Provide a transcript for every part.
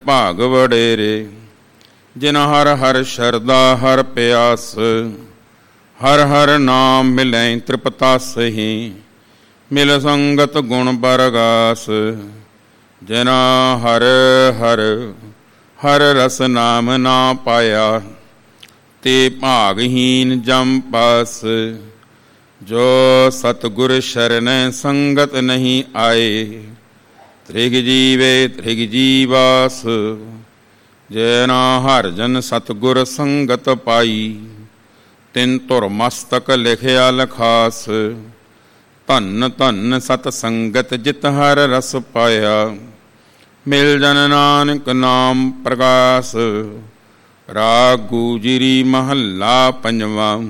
ਭਾਗ ਵਡੇਰੇ। ਜਿਨ ਹਰ ਹਰ ਸ਼ਰਦਾ ਹਰ ਪਿਆਸ, ਹਰ ਹਰ ਨਾਮ ਮਿਲੈ ਤ੍ਰਿਪਤਾਸਹੀ। ਮਿਲ ਸੰਗਤ ਗੁਣ ਬਰਗਾਸ, ਜਿਨਾ ਹਰ ਹਰ ਹਰ ਰਸ ਨਾਮ ਨਾ ਪਾਇਆ। ਤੇ ਭਾਗਹੀਨ ਜਮ ਪਾਸ, ਜੋ ਸਤਿਗੁਰ ਸ਼ਰਨੈ ਸੰਗਤ ਨਹੀਂ ਆਏ। ਤ੍ਰਿਗ ਜੀਵੇ ਤ੍ਰਿਗ ਜੀਵਾਸ, ਜੈਨਾ ਹਰ ਜਨ ਸਤਿਗੁਰ ਸੰਗਤ ਪਾਈ। ਤਿਨ ਧੁਰ ਮਸਤਕ ਲਿਖਿਆ ਲਖਾਸ, ਧੰਨ ਧੰਨ ਸਤ ਸੰਗਤ ਜਿਤ ਹਰ ਰਸ ਪਾਇਆ। ਮਿਲ ਜਨ ਨਾਨਕ ਨਾਮ ਪ੍ਰਗਾਸ, ਰਾਗ ਗੁਜਰੀ ਮਹੱਲਾ ਪੰਜਵਾਂ।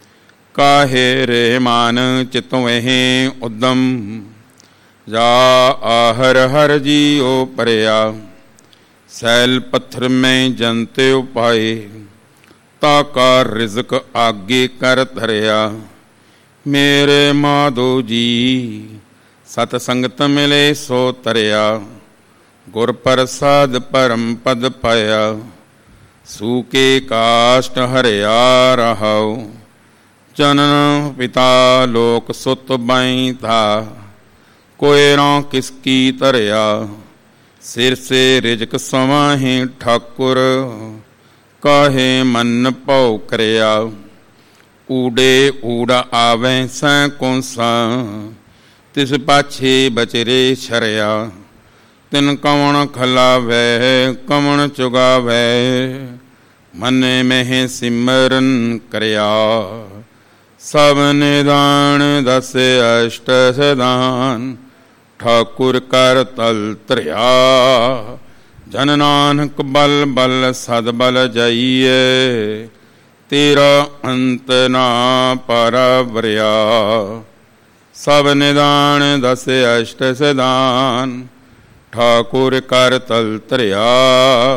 ਕਾਹੇ ਰੇ ਮਨ ਚਿਤਵਹਿ ਉਦਮ, ਜਾ ਆਹਰ ਹਰ ਜੀਉ ਪਰਿਆ। ਸੈਲ ਪੱਥਰ ਮੈਂ ਜੰਤ ਉਪਾਏ, ਤਾ ਕਾ ਰਿਜ਼ਕ ਆਗੇ ਕਰ ਧਰਿਆ। ਮੇਰੇ ਮਾਧੋ ਜੀ ਸਤ ਸੰਗਤ ਮਿਲੇ ਸੋ ਤਰਿਆ। ਗੁਰ ਪ੍ਰਸਾਦ ਪਰਮ ਪਦ ਪਾਇਆ, ਸੂਕੇ ਕਾਸ਼ਟ ਹਰਿਆ ਰਹਾਉ। ਜਨਨ ਪਿਤਾ ਲੋਕ ਸੁਤ ਬਾਈ ਥਾ, ਕੋਇ ਨਾ ਕਿਸ ਕੀ ਧਰਿਆ। ਸਿਰ ਸੇ ਰਿਜਕ ਸਮਾਹੀ ਠਾਕੁਰ, ਕਾਹੇ ਮਨ ਭਉ ਕਰਿਆ। ਊੜੇ ਊੜ ਆਵੈ ਸੈ ਕੌਂਸਾ, ਤਿਸ ਪਾਛੇ ਬਚਰੇ ਸ਼ਰਿਆ। ਤਿਨ ਕਵਣ ਖਲਾਵੈ ਕਵਣ ਚੁਗਾਵੈ, ਮਨ ਮਹਿ ਸਿਮਰਨ ਕਰਿਆ। ਸਭ ਨਿਦਾਨ ਦਸ ਅਸ਼ਟ ਸਦਾਨ, ਠਾਕੁਰ ਕਰ ਤਲ ਧਰਿਆ। ਜਨ ਨਾਨਕ ਬਲ ਬਲ ਸਦ ਬਲ ਜਾਈਏ, ਤੇਰਾ ਅੰਤ ਨਾ ਪਰਵਰਿਆ। ਸਭ ਨਿਦਾਨ ਦਸ ਅਸ਼ਟ ਸਦਾਨ, ਠਾਕੁਰ ਕਰ ਤਲ ਧਰਿਆ।